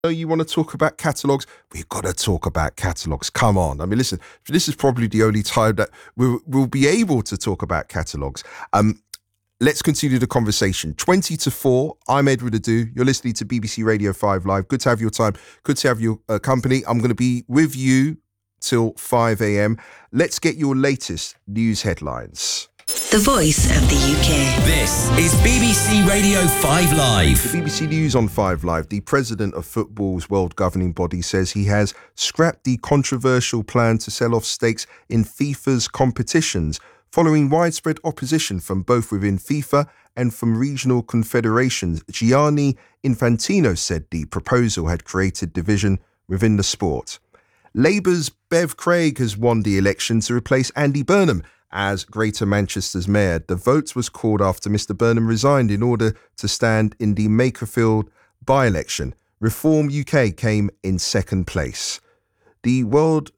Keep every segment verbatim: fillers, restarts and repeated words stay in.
You want to talk about catalogues? We've got to talk about catalogues. Come on. I mean, listen, this is probably the only time that we'll, we'll be able to talk about catalogues. Um, let's continue the conversation. twenty to four, I'm Edward Adu. You're listening to B B C Radio five Live. Good to have your time. Good to have your uh, company. I'm going to be with you till five a.m. Let's get your latest news headlines. The voice of the U K. This is B B C Radio five Live. The B B C News on five Live. The president of football's world governing body says he has scrapped the controversial plan to sell off stakes in FIFA's competitions, following widespread opposition from both within FIFA and from regional confederations. Gianni Infantino said the proposal had created division within the sport. Labour's Bev Craig has won the election to replace Andy Burnham as Greater Manchester's mayor. The vote was called after Mr Burnham resigned in order to stand in the Makerfield by-election. Reform U K came in second place. The World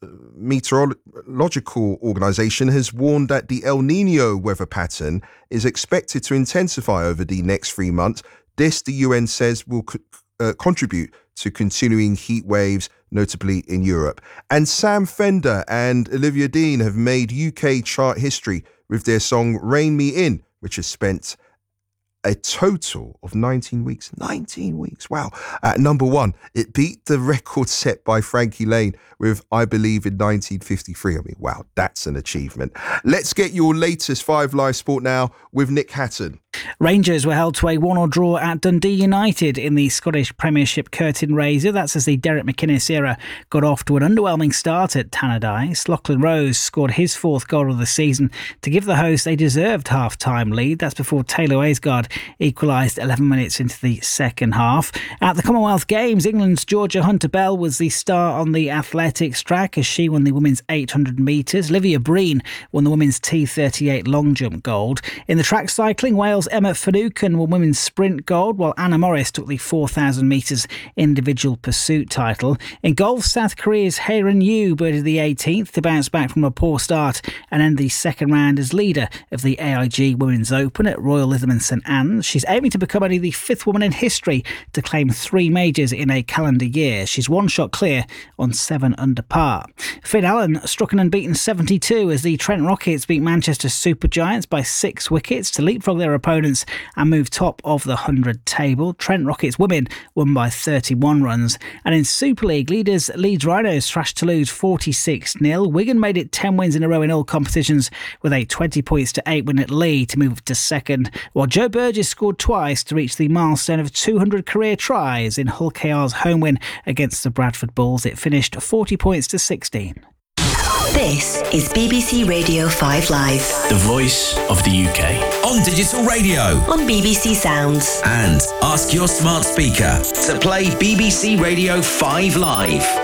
Meteorological Organization has warned that the El Niño weather pattern is expected to intensify over the next three months. This, the U N says, will co- uh, contribute to continuing heat waves, notably in Europe. And Sam Fender and Olivia Dean have made U K chart history with their song Rein Me In, which has spent a total of nineteen weeks. nineteen weeks, wow. At number one, it beat the record set by Frankie Lane with I Believe in nineteen fifty-three. I mean, wow, that's an achievement. Let's get your latest Five Live Sport now with Nick Hatton. Rangers were held to a one-all draw at Dundee United in the Scottish Premiership curtain raiser. That's as the Derek McInnes era got off to an underwhelming start at Tannadice. Lachlan Rose scored his fourth goal of the season to give the hosts a deserved half-time lead. That's before Taylor Aysgard equalised eleven minutes into the second half. At the Commonwealth Games, England's Georgia Hunter-Bell was the star on the athletics track as she won the women's eight hundred metres. Livia Breen won the women's T thirty-eight long jump gold. In the track cycling, Wales' Emma Finucane won women's sprint gold, while Anna Morris took the four thousand metres individual pursuit title. In golf, South Korea's Haerin Yu birdied the eighteenth to bounce back from a poor start and end the second round as leader of the A I G Women's Open at Royal Lytham and St Anne's. She's aiming to become only the fifth woman in history to claim three majors in a calendar year. She's one shot clear on seven under par. Finn Allen struck an unbeaten seventy-two as the Trent Rockets beat Manchester Supergiants by six wickets to leapfrog their opponents and move top of the one hundred table. Trent Rockets women won by thirty-one runs. And in Super League, leaders Leeds Rhinos thrashed Toulouse forty-six nil. Wigan made it ten wins in a row in all competitions with a twenty points to eight win at Lee to move to second, while Joe Burgess scored twice to reach the milestone of two hundred career tries in Hull K R's home win against the Bradford Bulls. It finished forty points to sixteen. This is B B C Radio five Live. The voice of the U K. On digital radio. On B B C Sounds. And ask your smart speaker to play B B C Radio five Live.